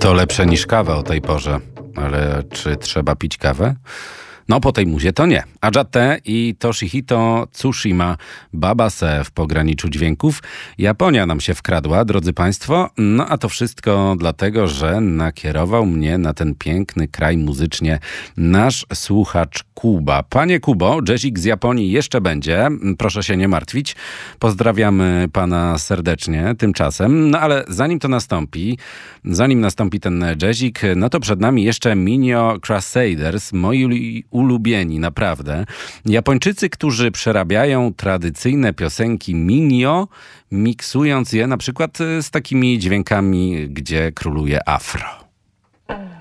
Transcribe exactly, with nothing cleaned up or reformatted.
To lepsze niż kawa o tej porze. Ale czy trzeba pić kawę? No po tej muzie to nie. Ajate i Toshihito Tsushima Babase w pograniczu dźwięków. Japonia nam się wkradła, drodzy państwo. No a to wszystko dlatego, że nakierował mnie na ten piękny kraj muzycznie nasz słuchacz Kuba. Panie Kubo, jazzik z Japonii jeszcze będzie. Proszę się nie martwić. Pozdrawiamy pana serdecznie tymczasem. No ale zanim to nastąpi, zanim nastąpi ten jazzik, no to przed nami jeszcze Minio Crusaders, moi ulubieni, naprawdę. Japończycy, którzy przerabiają tradycyjne piosenki minio, miksując je na przykład z takimi dźwiękami, gdzie króluje afro.